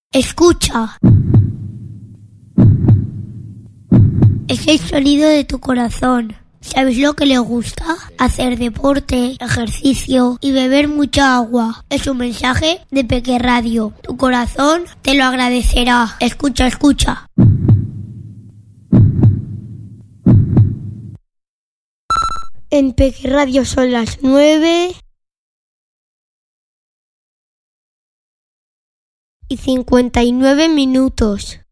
Escucha. Es el sonido de tu corazón. ¿Sabes lo que le gusta? Hacer deporte, ejercicio y beber mucha agua. Es un mensaje de Peque Radio. Tu corazón te lo agradecerá. Escucha, escucha. En Peque Radio son las 9:59.